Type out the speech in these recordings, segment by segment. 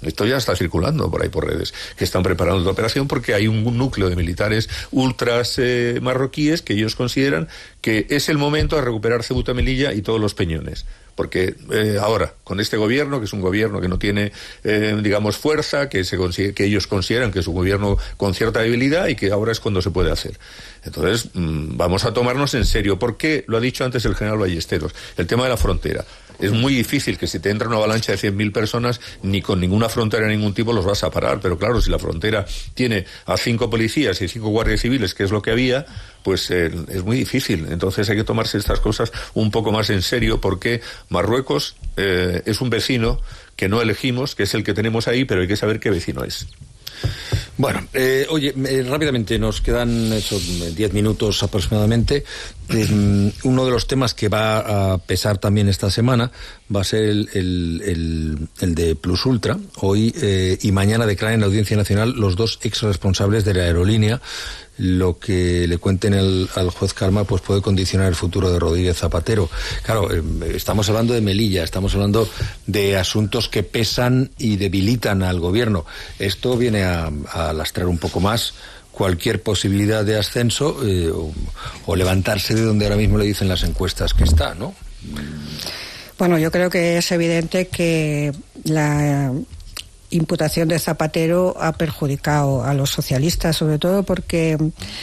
Esto ya está circulando por ahí por redes, que están preparando la operación porque hay un núcleo de militares ultras marroquíes que ellos consideran que es el momento de recuperar Ceuta, Melilla y todos los peñones. Porque ahora, con este gobierno, que es un gobierno que no tiene, digamos, fuerza, que ellos consideran que es un gobierno con cierta debilidad y que ahora es cuando se puede hacer. Entonces, vamos a tomarnos en serio. ¿Por qué? Lo ha dicho antes el general Ballesteros. El tema de la frontera. Es muy difícil que si te entra una avalancha de 100.000 personas, ni con ninguna frontera de ningún tipo los vas a parar. Pero claro, si la frontera tiene a 5 policías y 5 guardias civiles, que es lo que había, pues es muy difícil. Entonces hay que tomarse estas cosas un poco más en serio, porque Marruecos es un vecino que no elegimos, que es el que tenemos ahí, pero hay que saber qué vecino es. Bueno, oye, rápidamente, nos quedan 10 minutos aproximadamente. Uno de los temas que va a pesar también esta semana va a ser el de Plus Ultra. Hoy y mañana declaran en la Audiencia Nacional los 2 ex responsables de la aerolínea. Lo que le cuenten al juez Carma pues puede condicionar el futuro de Rodríguez Zapatero. Claro, estamos hablando de Melilla, estamos hablando de asuntos que pesan y debilitan al gobierno. Esto viene a lastrar un poco más cualquier posibilidad de ascenso o levantarse de donde ahora mismo le dicen las encuestas que está, ¿no? Bueno, yo creo que es evidente que la imputación de Zapatero ha perjudicado a los socialistas, sobre todo porque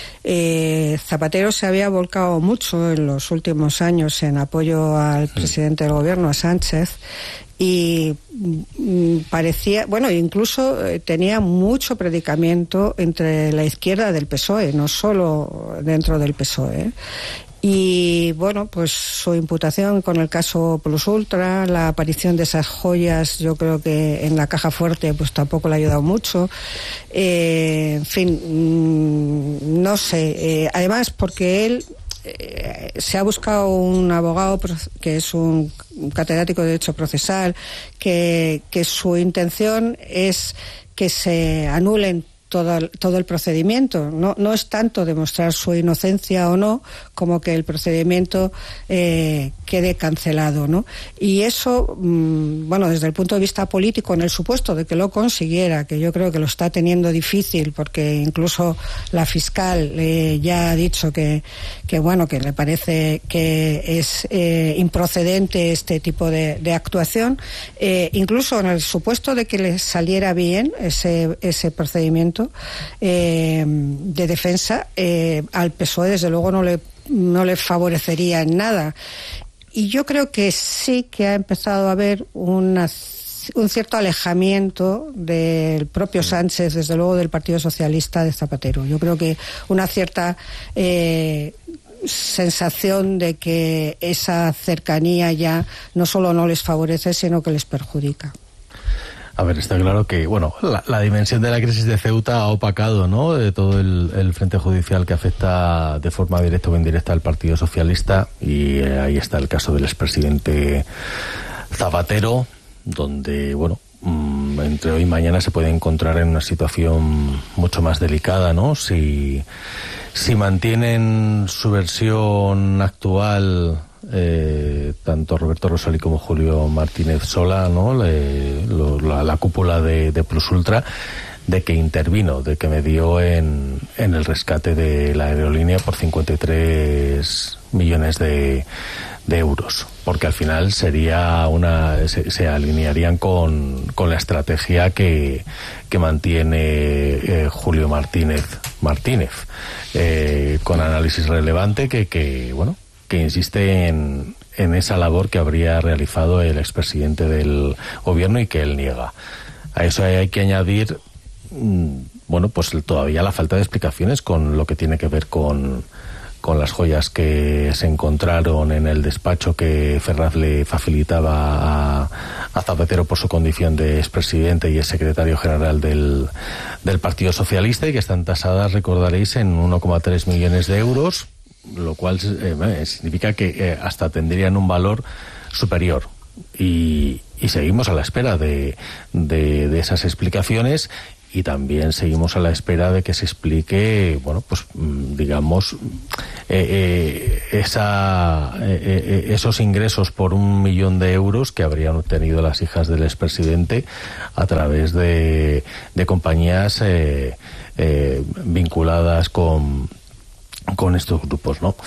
Zapatero se había volcado mucho en los últimos años en apoyo al presidente del gobierno, a Sánchez, y parecía, bueno, incluso tenía mucho predicamento entre la izquierda del PSOE, no solo dentro del PSOE. Y bueno, pues su imputación con el caso Plus Ultra, la aparición de esas joyas, yo creo que en la caja fuerte pues tampoco le ha ayudado mucho. En fin, no sé. Además, porque él se ha buscado un abogado que es un catedrático de Derecho Procesal, que su intención es que se anulen todo el procedimiento. No es tanto demostrar su inocencia o no, como que el procedimiento quede cancelado, ¿no? Y eso, bueno, desde el punto de vista político, en el supuesto de que lo consiguiera, que yo creo que lo está teniendo difícil, porque incluso la fiscal ya ha dicho que bueno, que le parece que es improcedente este tipo de actuación, incluso en el supuesto de que le saliera bien ese procedimiento de defensa, al PSOE desde luego no le favorecería en nada. Y yo creo que sí que ha empezado a haber un cierto alejamiento del propio Sánchez, desde luego del Partido Socialista de Zapatero. Yo creo que una cierta sensación de que esa cercanía ya no solo no les favorece, sino que les perjudica. A ver, está claro que, bueno, la dimensión de la crisis de Ceuta ha opacado, ¿no?, de todo el frente judicial que afecta de forma directa o indirecta al Partido Socialista, y ahí está el caso del expresidente Zapatero, donde, bueno, entre hoy y mañana se puede encontrar en una situación mucho más delicada, ¿no? Si mantienen su versión actual, tanto Roberto Rosell como Julio Martínez Sola, ¿no?, la cúpula de Plus Ultra, de que intervino, de que medió en el rescate de la aerolínea por 53 millones de euros, porque al final sería se alinearían con la estrategia que mantiene Julio Martínez, con análisis relevante que insiste en esa labor que habría realizado el expresidente del gobierno y que él niega. A eso hay que añadir, pues todavía la falta de explicaciones con lo que tiene que ver con las joyas que se encontraron en el despacho que Ferraz le facilitaba a Zapatero por su condición de expresidente y es secretario general del Partido Socialista, y que están tasadas, recordaréis, en 1,3 millones de euros, lo cual significa que hasta tendrían un valor superior. Y seguimos a la espera de esas explicaciones, y también seguimos a la espera de que se explique, digamos, esos ingresos por 1 millón de euros que habrían obtenido las hijas del expresidente a través de compañías vinculadas con estos grupos, ¿no?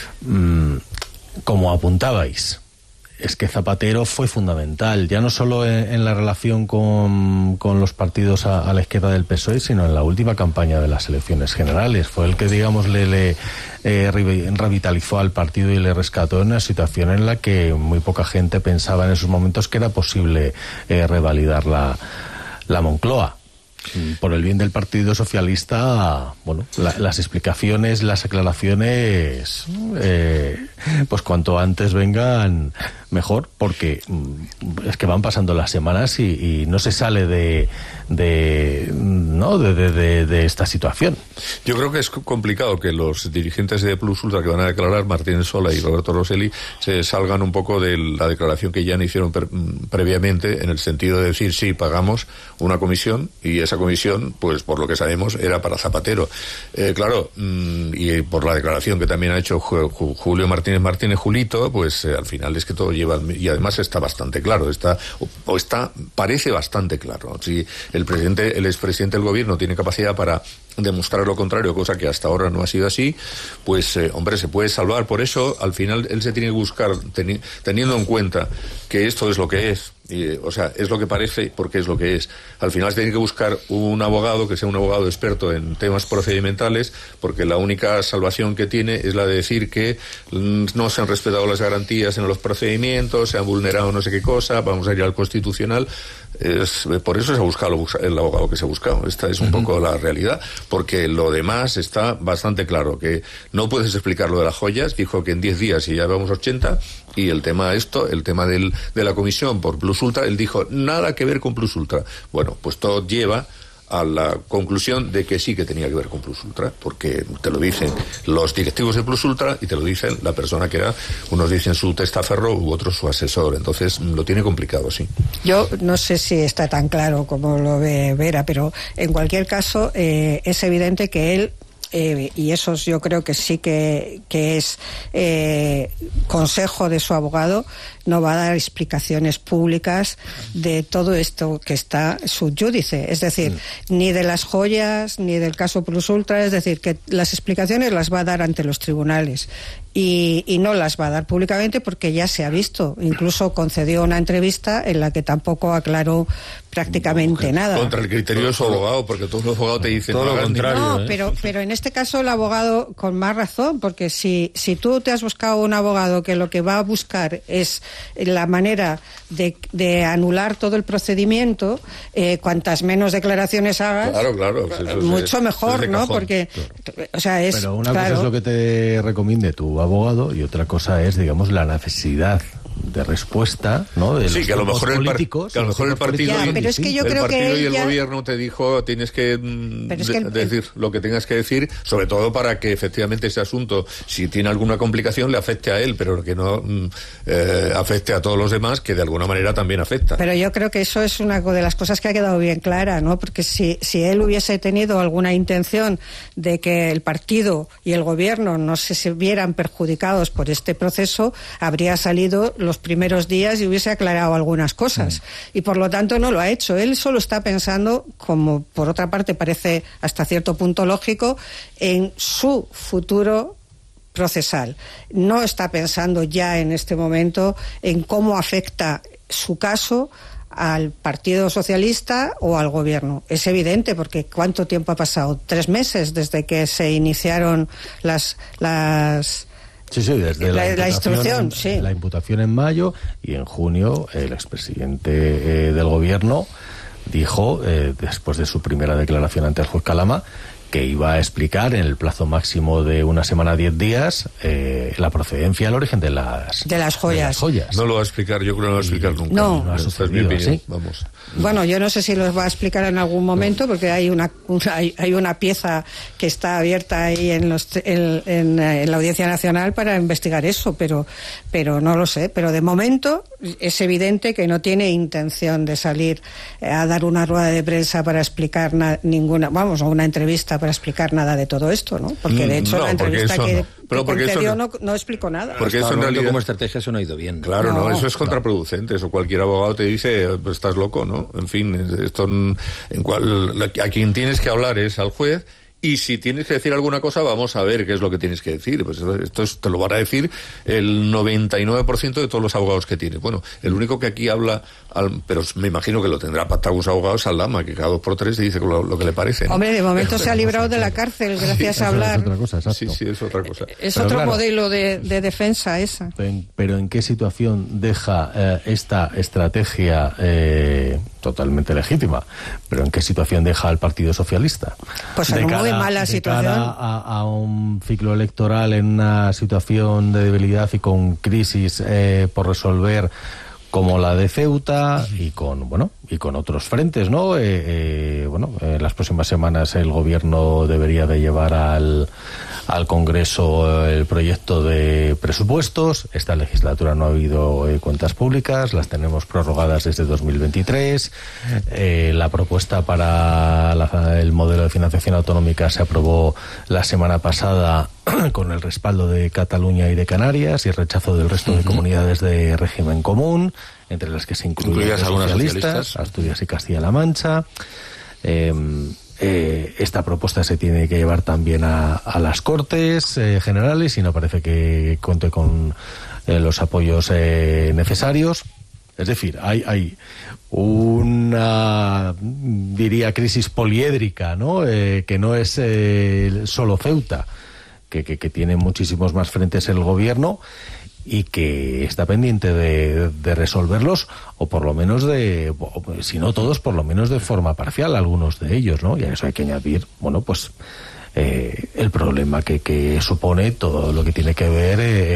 Como apuntabais, es que Zapatero fue fundamental, ya no solo en la relación con los partidos a la izquierda del PSOE, sino en la última campaña de las elecciones generales. Fue el que, digamos, le revitalizó al partido y le rescató en una situación en la que muy poca gente pensaba en esos momentos que era posible revalidar la Moncloa. Por el bien del Partido Socialista, bueno, las explicaciones, las aclaraciones, pues cuanto antes vengan, mejor, porque es que van pasando las semanas y no se sale de esta situación. Yo creo que es complicado que los dirigentes de Plus Ultra que van a declarar, Martínez Sola y Roberto Rosselli, se salgan un poco de la declaración que ya no hicieron previamente, en el sentido de decir, sí, pagamos una comisión, y esa comisión, pues por lo que sabemos, era para Zapatero. Claro, y por la declaración que también ha hecho Julio Martínez Julito, pues al final es que todo lleva, y además está bastante claro, parece bastante claro. Si el expresidente del gobierno tiene capacidad para demostrar lo contrario, cosa que hasta ahora no ha sido así, pues hombre, se puede salvar. Por eso al final él se tiene que buscar, teniendo en cuenta que esto es lo que es, o sea, es lo que parece porque es lo que es. Al final se tiene que buscar un abogado que sea un abogado experto en temas procedimentales, porque la única salvación que tiene es la de decir que no se han respetado las garantías en los procedimientos, se han vulnerado no sé qué cosa, vamos a ir al Constitucional. Por eso se ha buscado el abogado que se ha buscado. Esta es un poco la realidad, porque lo demás está bastante claro, que no puedes explicar lo de las joyas. Dijo que en 10 días y ya vamos 80, y el tema de la comisión por Plus Ultra, él dijo nada que ver con Plus Ultra. Bueno, pues todo lleva a la conclusión de que sí que tenía que ver con Plus Ultra, porque te lo dicen los directivos de Plus Ultra y te lo dicen la persona que era, unos dicen su testaferro u otros su asesor. Entonces lo tiene complicado, sí. Yo no sé si está tan claro como lo ve Vera, pero en cualquier caso es evidente que él, y eso yo creo que sí que es consejo de su abogado, no va a dar explicaciones públicas de todo esto que está sub judice, es decir, ni de las joyas, ni del caso Plus Ultra, es decir, que las explicaciones las va a dar ante los tribunales y no las va a dar públicamente porque ya se ha visto. Incluso concedió una entrevista en la que tampoco aclaró prácticamente nada. Contra el criterio de su abogado, porque todos los abogados te dicen todo lo contrario. No, pero en este caso el abogado con más razón, porque si tú te has buscado un abogado que lo que va a buscar es la manera de anular todo el procedimiento, cuantas menos declaraciones hagas, claro, mucho mejor, ¿no? Porque, o sea, es... Pero una cosa es lo que te recomiende tu abogado y otra cosa es, digamos, la necesidad de respuesta, ¿no? De sí, que a lo mejor el partido pero es que yo creo que y el gobierno te dijo tienes que decir lo que tengas que decir, sobre todo para que efectivamente ese asunto, si tiene alguna complicación, le afecte a él, pero que no afecte a todos los demás, que de alguna manera también afecta. Pero yo creo que eso es una de las cosas que ha quedado bien clara, ¿no? Porque si él hubiese tenido alguna intención de que el partido y el gobierno no se vieran perjudicados por este proceso, habría salido los primeros días y hubiese aclarado algunas cosas. Y por lo tanto no lo ha hecho. Él solo está pensando, como por otra parte parece hasta cierto punto lógico, en su futuro procesal. No está pensando ya en este momento en cómo afecta su caso al Partido Socialista o al gobierno. Es evidente, porque ¿cuánto tiempo ha pasado? 3 meses desde que se iniciaron las Sí, desde la instrucción, sí. La imputación en mayo, y en junio el expresidente del gobierno dijo, después de su primera declaración ante el juez Calama, que iba a explicar en el plazo máximo de una semana a 10 días la procedencia, el origen de las joyas. No lo va a explicar, yo creo que no lo va a explicar nunca. No ha sucedido, ¿sí? Vamos. Bueno, yo no sé si los va a explicar en algún momento, porque hay una pieza que está abierta ahí en la Audiencia Nacional para investigar eso, pero no lo sé. Pero de momento es evidente que no tiene intención de salir a dar una rueda de prensa para explicar ninguna, o una entrevista para explicar nada de todo esto, ¿no? Porque de hecho la entrevista que concedió no explicó nada. Porque eso en realidad como estrategia eso no ha ido bien. Claro, no, eso es contraproducente. Eso cualquier abogado te dice, pues estás loco, ¿no? En fin, esto a quien tienes que hablar es al juez. Y si tienes que decir alguna cosa, vamos a ver qué es lo que tienes que decir. Pues esto te lo van a decir el 99% de todos los abogados que tienes. Bueno, el único que aquí habla, pero me imagino que lo tendrá pactado con sus abogados, Aldama, que cada 2 por 3 dice lo que le parece, ¿no? Hombre, de momento se ha librado de la cárcel gracias a hablar. Es otra cosa, exacto. Sí, es otra cosa. Es pero otro claro, modelo de defensa esa. Pero ¿en qué situación deja esta estrategia totalmente legítima? ¿Pero en qué situación deja al Partido Socialista? Pues en muy mala situación. De cara a un ciclo electoral en una situación de debilidad y con crisis por resolver, como la de Ceuta y con otros frentes, ¿no? En las próximas semanas el gobierno debería de llevar al Congreso el proyecto de presupuestos. Esta legislatura no ha habido cuentas públicas, las tenemos prorrogadas desde 2023. La propuesta para el modelo de financiación autonómica se aprobó la semana pasada con el respaldo de Cataluña y de Canarias y el rechazo del resto de comunidades de régimen común, entre las que se incluyen los socialistas, Asturias y Castilla-La Mancha. Esta propuesta se tiene que llevar también a las Cortes Generales y no parece que cuente con los apoyos necesarios. Es decir, hay una, diría, crisis poliédrica, ¿no? Que no es solo Ceuta, que tiene muchísimos más frentes el gobierno y que está pendiente de resolverlos, o por lo menos si no todos, por lo menos de forma parcial, algunos de ellos, ¿no? Y a eso hay que añadir, el problema que supone todo lo que tiene que ver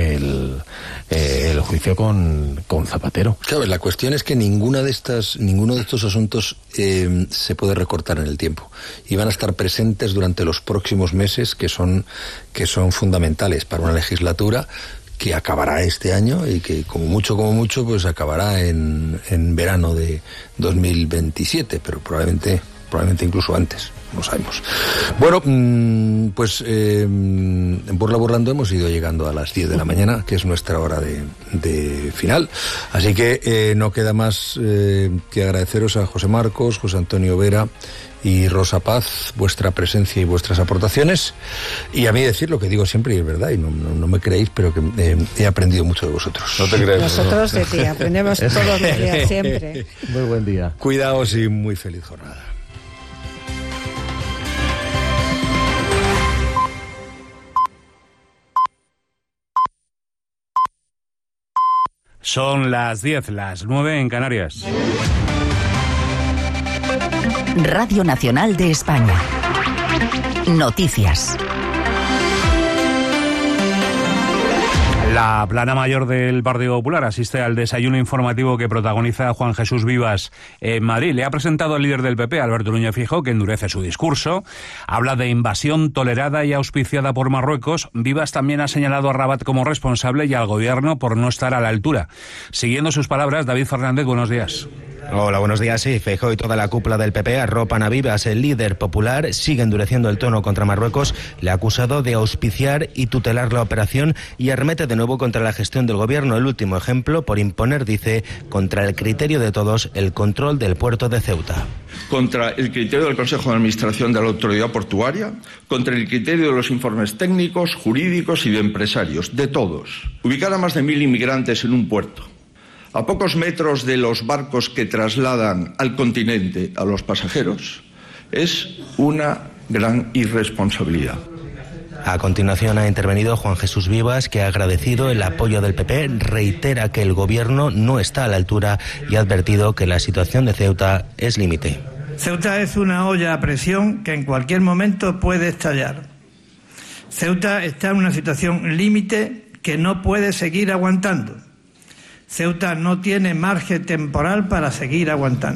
el juicio con Zapatero. Claro, la cuestión es que ninguno de estos asuntos se puede recortar en el tiempo y van a estar presentes durante los próximos meses que son fundamentales para una legislatura que acabará este año y que como mucho pues acabará en verano de 2027, pero probablemente incluso antes, no sabemos. Bueno, pues en Burla Burlando hemos ido llegando a las 10 de la mañana, que es nuestra hora de final, así que no queda más que agradeceros a José Marcos, José Antonio Vera y Rosa Paz vuestra presencia y vuestras aportaciones, y a mí decir lo que digo siempre y es verdad, y no me creéis, pero que he aprendido mucho de vosotros. No te crees. Nosotros de ti aprendemos todos los días, siempre. Muy buen día. Cuidaos y muy feliz jornada. Son las 10, las 9 en Canarias. Radio Nacional de España. Noticias. La plana mayor del Partido Popular asiste al desayuno informativo que protagoniza Juan Jesús Vivas en Madrid. Le ha presentado al líder del PP, Alberto Núñez Feijóo, que endurece su discurso. Habla de invasión tolerada y auspiciada por Marruecos. Vivas también ha señalado a Rabat como responsable y al gobierno por no estar a la altura. Siguiendo sus palabras, David Fernández, buenos días. Hola, buenos días. Sí, Feijóo y toda la cúpula del PP arropan a Vivas. El líder popular sigue endureciendo el tono contra Marruecos. Le ha acusado de auspiciar y tutelar la operación y arremete de nuevo contra la gestión del gobierno. El último ejemplo por imponer, dice, contra el criterio de todos, el control del puerto de Ceuta. Contra el criterio del Consejo de Administración de la Autoridad Portuaria, contra el criterio de los informes técnicos, jurídicos y de empresarios, de todos. Ubicar a más de 1.000 inmigrantes en un puerto, a pocos metros de los barcos que trasladan al continente a los pasajeros, es una gran irresponsabilidad. A continuación ha intervenido Juan Jesús Vivas, que ha agradecido el apoyo del PP, reitera que el gobierno no está a la altura y ha advertido que la situación de Ceuta es límite. Ceuta es una olla a presión que en cualquier momento puede estallar. Ceuta está en una situación límite que no puede seguir aguantando. Ceuta no tiene margen temporal para seguir aguantando.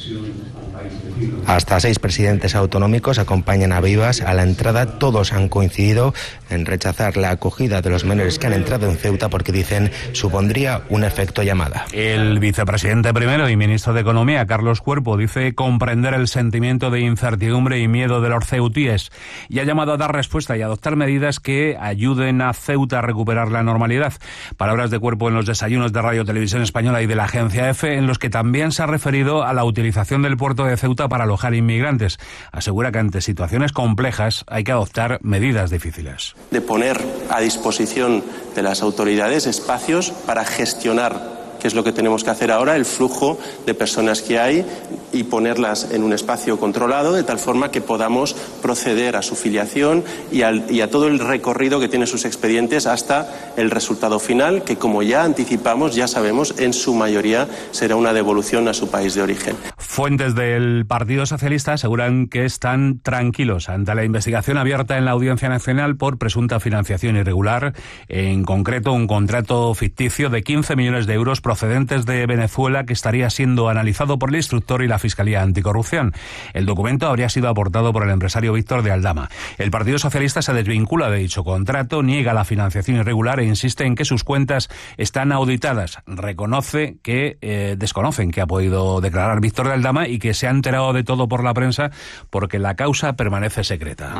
Hasta 6 presidentes autonómicos acompañan a Vivas a la entrada. Todos han coincidido en rechazar la acogida de los menores que han entrado en Ceuta porque dicen supondría un efecto llamada. El vicepresidente primero y ministro de Economía, Carlos Cuerpo, dice comprender el sentimiento de incertidumbre y miedo de los ceutíes y ha llamado a dar respuesta y adoptar medidas que ayuden a Ceuta a recuperar la normalidad. Palabras de Cuerpo en los desayunos de Radio Televisión Española y de la agencia EFE, en los que también se ha referido a la utilización del puerto de Ceuta para alojar inmigrantes. Asegura que ante situaciones complejas hay que adoptar medidas difíciles. De poner a disposición de las autoridades espacios para gestionar, que es lo que tenemos que hacer ahora, el flujo de personas que hay y ponerlas en un espacio controlado de tal forma que podamos proceder a su filiación y a todo el recorrido que tienen sus expedientes hasta el resultado final, que como ya anticipamos, ya sabemos, en su mayoría será una devolución a su país de origen. Fuentes del Partido Socialista aseguran que están tranquilos ante la investigación abierta en la Audiencia Nacional por presunta financiación irregular, en concreto un contrato ficticio de 15 millones de euros procedentes de Venezuela que estaría siendo analizado por el instructor y la Fiscalía Anticorrupción. El documento habría sido aportado por el empresario Víctor de Aldama. El Partido Socialista se desvincula de dicho contrato, niega la financiación irregular e insiste en que sus cuentas están auditadas. Reconoce que desconocen que ha podido declarar Víctor de Aldama y que se ha enterado de todo por la prensa porque la causa permanece secreta.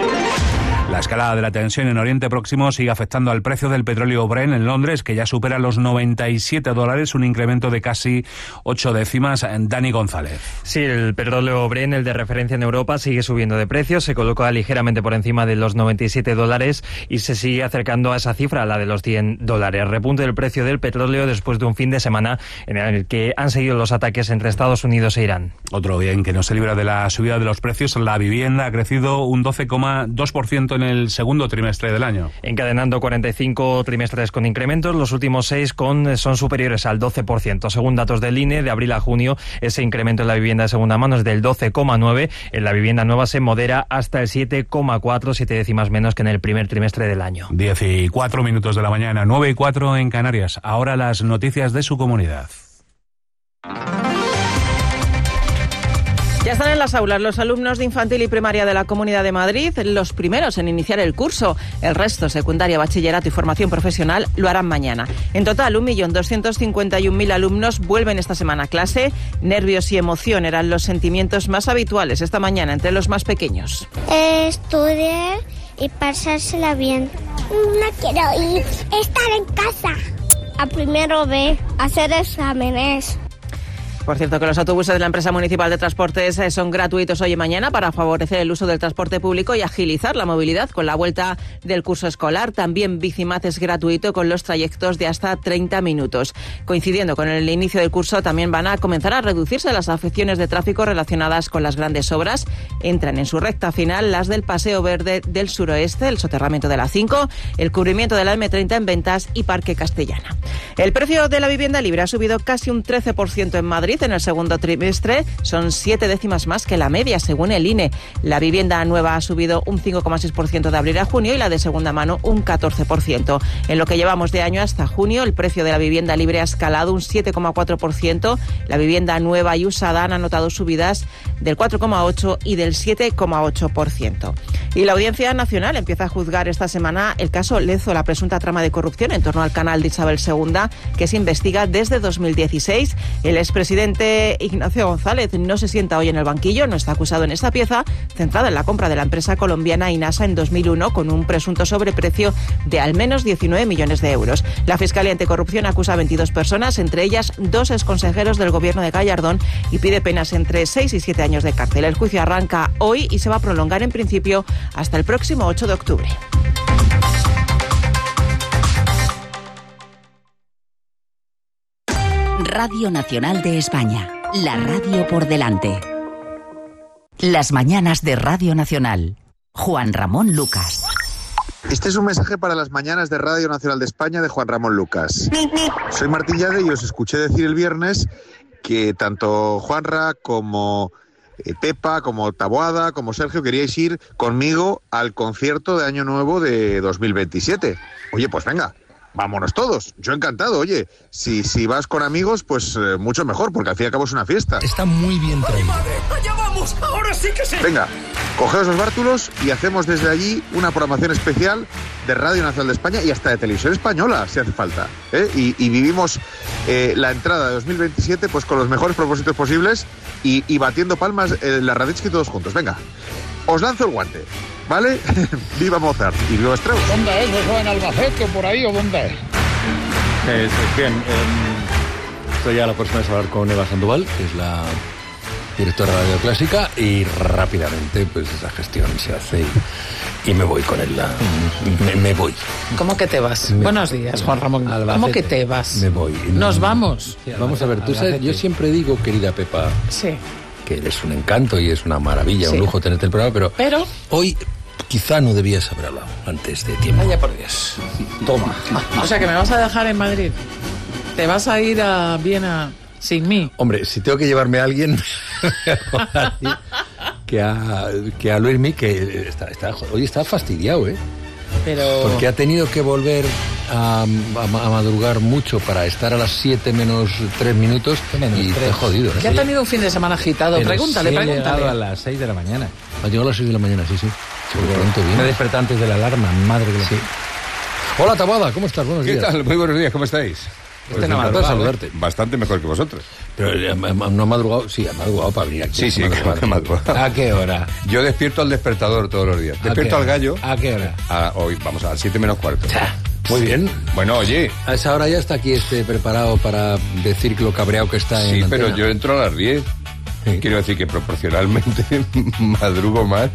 La escalada de la tensión en Oriente Próximo sigue afectando al precio del petróleo Brent en Londres, que ya supera los $97, un incremento de casi 8 décimas. Dani González. Sí, el petróleo Brent, el de referencia en Europa, sigue subiendo de precio, se coloca ligeramente por encima de los $97 y se sigue acercando a esa cifra, la de los $100. Repunte del precio del petróleo después de un fin de semana en el que han seguido los ataques entre Estados Unidos e Irán. Otro bien que no se libra de la subida de los precios, la vivienda ha crecido un 12,2% en el segundo trimestre del año. Encadenando 45 trimestres con incrementos, los últimos 6 son superiores al 12%. Según datos del INE, de abril a junio, ese incremento en la vivienda de segunda mano es del 12,9%. En la vivienda nueva se modera hasta el 7,4%, 7 décimas menos que en el primer trimestre del año. 14 minutos de la mañana, 9:04 en Canarias. Ahora las noticias de su comunidad. Ya están en las aulas los alumnos de infantil y primaria de la Comunidad de Madrid, los primeros en iniciar el curso. El resto, secundaria, bachillerato y formación profesional, lo harán mañana. En total, 1.251.000 alumnos vuelven esta semana a clase. Nervios y emoción eran los sentimientos más habituales esta mañana entre los más pequeños. Estudiar y pasársela bien. No quiero ir. Estar en casa. A primero B, hacer exámenes. Por cierto, que los autobuses de la empresa municipal de transportes son gratuitos hoy y mañana para favorecer el uso del transporte público y agilizar la movilidad con la vuelta del curso escolar. También Bicimat es gratuito con los trayectos de hasta 30 minutos. Coincidiendo con el inicio del curso, también van a comenzar a reducirse las afecciones de tráfico relacionadas con las grandes obras. Entran en su recta final las del Paseo Verde del Suroeste, el soterramiento de la 5, el cubrimiento de la M30 en Ventas y Parque Castellana. El precio de la vivienda libre ha subido casi un 13% en Madrid en el segundo trimestre, son 7 décimas más que la media, según el INE. La vivienda nueva ha subido un 5,6% de abril a junio y la de segunda mano un 14%. En lo que llevamos de año hasta junio, el precio de la vivienda libre ha escalado un 7,4%. La vivienda nueva y usada han anotado subidas del 4,8% y del 7,8%. Y la Audiencia Nacional empieza a juzgar esta semana el caso Lezo, la presunta trama de corrupción en torno al canal de Isabel II, que se investiga desde 2016. El expresidente Ignacio González no se sienta hoy en el banquillo, no está acusado en esta pieza, centrada en la compra de la empresa colombiana Inasa en 2001 con un presunto sobreprecio de al menos 19 millones de euros. La Fiscalía Anticorrupción acusa a 22 personas, entre ellas 2 exconsejeros del gobierno de Gallardón, y pide penas entre 6 y 7 años de cárcel. El juicio arranca hoy y se va a prolongar en principio hasta el próximo 8 de octubre. Radio Nacional de España, la radio por delante. Las mañanas de Radio Nacional. Juan Ramón Lucas. Este es un mensaje para las mañanas de Radio Nacional de España de Juan Ramón Lucas. Soy Martín Llade y os escuché decir el viernes que tanto Juanra como Pepa, como Taboada, como Sergio queríais ir conmigo al concierto de Año Nuevo de 2027. Oye, pues venga, vámonos todos. Yo encantado, oye. Si vas con amigos, pues mucho mejor, porque al fin y al cabo es una fiesta. Está muy bien traído. ¡Allá vamos! ¡Ahora sí que sí! Venga, cogeos los bártulos y hacemos desde allí una programación especial de Radio Nacional de España y hasta de Televisión Española, si hace falta. Y vivimos la entrada de 2027 pues con los mejores propósitos posibles y batiendo palmas la Raditsky todos juntos. Venga, os lanzo el guante, ¿vale? ¡Viva Mozart y viva Strauss! ¿Dónde es? ¿Eso en Albacete o por ahí o dónde es? Bien, estoy a la próxima vez a hablar con Eva Sandoval, que es la directora de Radio Clásica, y rápidamente pues esa gestión se hace y me voy con él. Me voy. ¿Cómo que te vas? Buenos días, Juan Ramón. Albacete. ¿Cómo que te vas? Me voy. Nos vamos. Vamos a ver, tú sabes, yo siempre digo, querida Pepa, sí, que eres un encanto y es una maravilla, sí, un lujo tenerte el programa, pero hoy quizá no debías haber hablado antes de tiempo. Vaya por Dios. Toma. O sea que me vas a dejar en Madrid. ¿Te vas a ir a Viena sin mí? Hombre, si tengo que llevarme a alguien que a Luismi, que hoy está fastidiado, Pero... porque ha tenido que volver a madrugar mucho para estar a las 7 menos 3 minutos y está jodido. Que ha tenido un fin de semana agitado. Pero Pregúntale. Ha llegado a las 6 de la mañana. Ha llegado a las 6 de la mañana, sí. Pronto viene. Me desperté antes de la alarma, madre que sí. Hola, Taboada, ¿cómo estás? Buenos días. ¿Qué tal? Muy buenos días, ¿cómo estáis? Pues encantado de saludarte. Bastante mejor que vosotros. Pero no ha madrugado, sí, ha madrugado para venir aquí. Sí, claro que ha madrugado. ¿A qué hora? Yo despierto al despertador todos los días. Despierto al gallo. ¿A qué hora? Hoy, vamos a las 7 menos cuarto. Muy bien. Bueno, oye. A esa hora ya está aquí preparado para decir lo cabreado que está en Sí, antena. pero yo entro a las 10. Sí. Quiero decir que proporcionalmente madrugo más.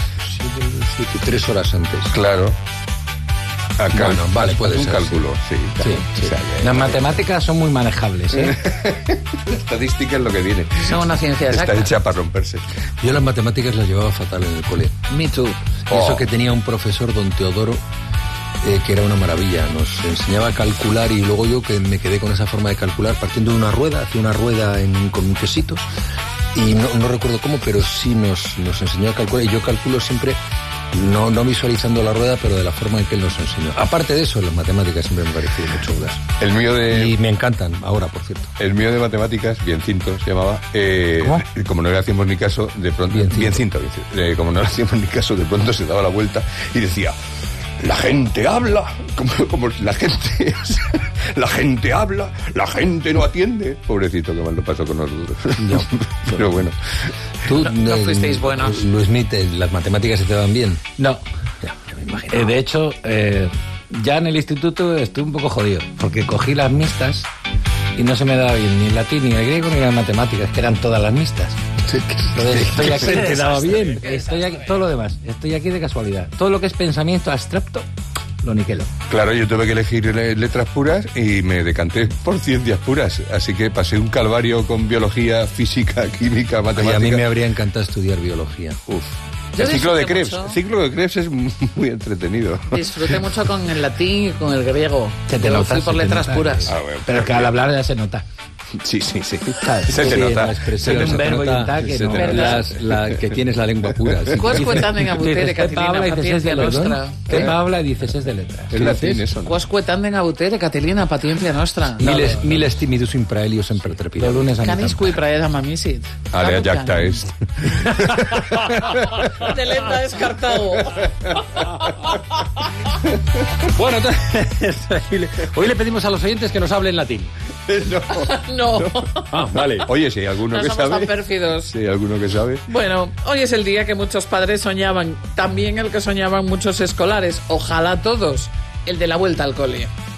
3 horas antes. Claro. Acá, bueno, vale, puede ser. Un cálculo, sí. Las matemáticas son muy manejables, La estadística es lo que viene. Son una ciencia exacta. Está hecha para romperse. Yo las matemáticas las llevaba fatal en el cole. Me too. Eso que tenía un profesor, don Teodoro, que era una maravilla. Nos enseñaba a calcular y luego yo que me quedé con esa forma de calcular partiendo de una rueda, hacía una rueda con quesitos y no recuerdo cómo, pero sí nos enseñó a calcular y yo calculo siempre no visualizando la rueda, pero de la forma en que él nos enseñó. Aparte de eso, las matemáticas siempre me han parecido muy chulas. El mío y me encantan ahora, por cierto. El mío de matemáticas, Biencinto se llamaba. ¿Cómo? Como no le hacíamos ni caso, de pronto... Biencinto. Como no le hacíamos ni caso, de pronto se daba la vuelta y decía... La gente habla, como la gente la gente habla, la gente no atiende. Pobrecito, que mal lo pasó con nosotros. No, pero bueno. ¿Tú no fuisteis buenos? Luis Smith, ¿las matemáticas se te van bien? No. Ya me imagino. De hecho, ya en el instituto estuve un poco jodido, porque cogí las mixtas y no se me daba bien ni el latín, ni el griego, ni las matemáticas, que eran todas las mixtas. Entonces, estoy aquí, se te daba bien. Estoy aquí, todo lo demás, estoy aquí de casualidad. Todo lo que es pensamiento abstracto, lo niquelo. Claro, yo tuve que elegir letras puras y me decanté por ciencias puras. Así que pasé un calvario con biología, física, química, matemáticas. Y a mí me habría encantado estudiar biología. Uf. El ciclo de Krebs es muy entretenido. Disfruté mucho con el latín y con el griego. Yo fui por letras puras. Bueno, pero que al hablar ya se nota. Sí. Se te nota. Un verbo y un taque, que tienes la lengua pura. Quosque tamen abutere, Catilina, paciencia nostra. Pepa habla y dices es de letras. Es latín eso, ¿no? Quosque tamen abutere, Catilina, paciencia nostra. Miles timidus in praelius semper trepidam. Canis qui praedam amisit. Alea jacta est. De lenta descartado. Bueno, entonces, hoy le pedimos a los oyentes que nos hablen latín. No. Ah, vale. Oye, si hay alguno no que somos sabe. Tan pérfidos. Si hay alguno que sabe. Bueno, hoy es el día que muchos padres soñaban, también el que soñaban muchos escolares, ojalá todos, el de la vuelta al cole.